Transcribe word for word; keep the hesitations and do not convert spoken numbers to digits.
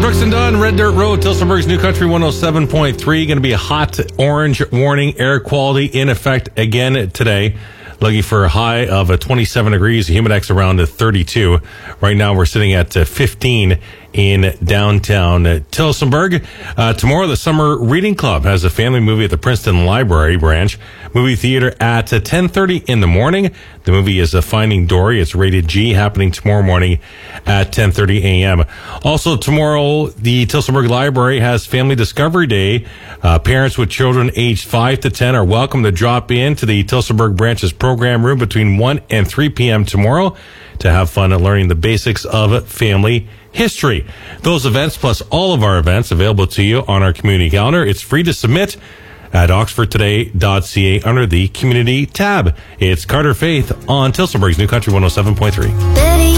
Brooks and Dunn, Red Dirt Road, Tillsonburg's New Country one oh seven point three. Going to be a hot orange warning, air quality in effect again today. Looking for a high of uh, twenty-seven degrees, humidex around uh, thirty-two. Right now we're sitting at uh, fifteen in downtown uh, Tillsonburg. Uh, tomorrow, the Summer Reading Club has a family movie at the Princeton Library branch. Movie theater at uh, ten thirty in the morning. The movie is uh, Finding Dory. It's rated G, happening tomorrow morning at ten thirty a.m. Also tomorrow, the Tillsonburg Library has Family Discovery Day. Uh, parents with children aged five to ten are welcome to drop in to the Tillsonburg branch's program room between one and three p.m. tomorrow to have fun at learning the basics of family history. Those events plus all of our events available to you on our community calendar. It's free to submit at oxford today dot c a under the community tab. It's Carter Faith on Tillsonburg's New Country one oh seven point three.